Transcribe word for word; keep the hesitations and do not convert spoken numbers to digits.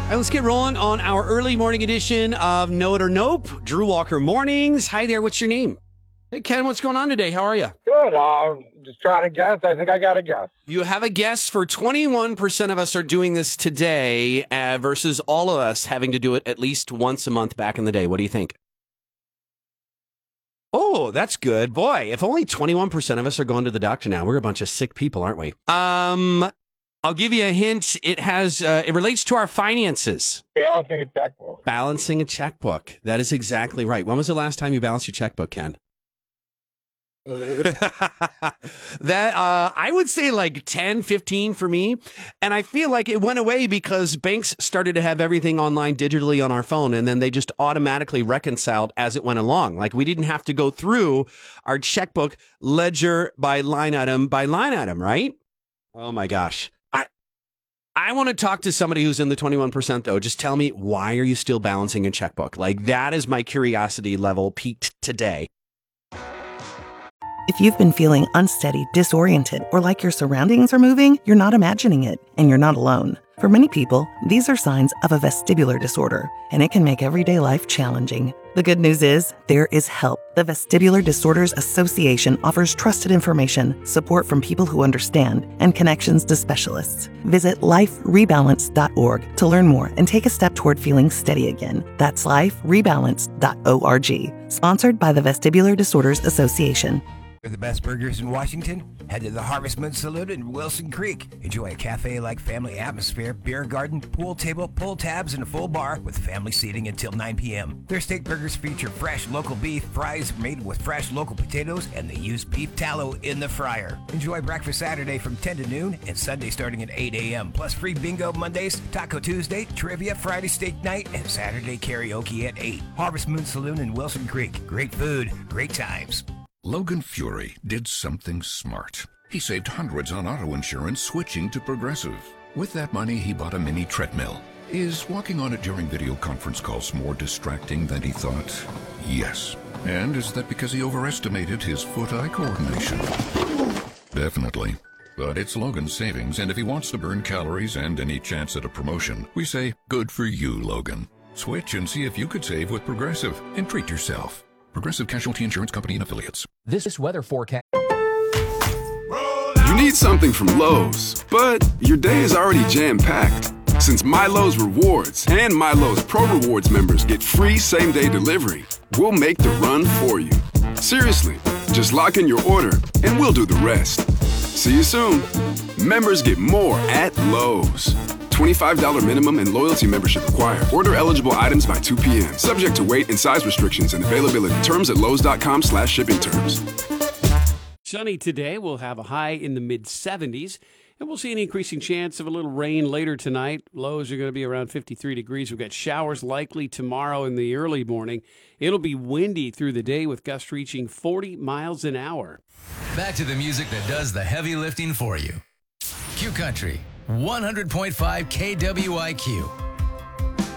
All right, let's get rolling on our early morning edition of Know It or Nope. Drew Walker Mornings. Hi there. What's your name? Hey, Ken, what's going on today? How are you? Good. Uh, just trying to guess. I think I got a guess. You have a guess for twenty-one percent of us are doing this today uh, versus all of us having to do it at least once a month back in the day. What do you think? Oh, that's good. Boy, if only twenty-one percent of us are going to the doctor now, we're a bunch of sick people, aren't we? Um, I'll give you a hint. It has, uh, it relates to our finances. Balancing a checkbook. Balancing a checkbook. That is exactly right. When was the last time you balanced your checkbook, Ken? that uh, I would say like ten, fifteen for me. And I feel like it went away because banks started to have everything online digitally on our phone. And then they just automatically reconciled as it went along. Like we didn't have to go through our checkbook ledger by line item by line item, right? Oh my gosh. I I want to talk to somebody who's in the twenty-one percent though. Just tell me, why are you still balancing a checkbook? Like that is my curiosity level peaked today. If you've been feeling unsteady, disoriented, or like your surroundings are moving, you're not imagining it, and you're not alone. For many people, these are signs of a vestibular disorder, and it can make everyday life challenging. The good news is, there is help. The Vestibular Disorders Association offers trusted information, support from people who understand, and connections to specialists. Visit life rebalance dot org to learn more and take a step toward feeling steady again. That's life rebalance dot org. Sponsored by the Vestibular Disorders Association. For the best burgers in Washington, head to the Harvest Moon Saloon in Wilson Creek. Enjoy a cafe-like family atmosphere, beer garden, pool table, pull tabs, and a full bar with family seating until nine p.m. Their steak burgers feature fresh local beef, fries made with fresh local potatoes, and they use beef tallow in the fryer. Enjoy breakfast Saturday from ten to noon and Sunday starting at eight a.m. Plus free bingo Mondays, Taco Tuesday, trivia Friday steak night, and Saturday karaoke at eight. Harvest Moon Saloon in Wilson Creek. Great food, great times. Logan Fury did something smart. He saved hundreds on auto insurance switching to Progressive. With that money, he bought a mini treadmill. Is walking on it during video conference calls more distracting than he thought? Yes. And is that because he overestimated his foot-eye coordination? Definitely. But it's Logan's savings, and if he wants to burn calories and any chance at a promotion, we say, good for you, Logan. Switch and see if you could save with Progressive and treat yourself. Progressive Casualty Insurance Company and Affiliates. This is weather forecast. You need something from Lowe's, but your day is already jam-packed. Since MyLowe's Rewards and MyLowe's Pro Rewards members get free same-day delivery, we'll make the run for you. Seriously, just lock in your order and we'll do the rest. See you soon. Members get more at Lowe's. twenty-five dollars minimum and loyalty membership required. Order eligible items by two p.m. Subject to weight and size restrictions and availability. Terms at lowes.com slash shipping terms. Sunny today. We'll have a high in the mid seventies, and we'll see an increasing chance of a little rain later tonight. Lows are going to be around fifty-three degrees. We've got showers likely tomorrow in the early morning. It'll be windy through the day with gusts reaching forty miles an hour. Back to the music that does the heavy lifting for you. Q Country. one hundred point five K W I Q.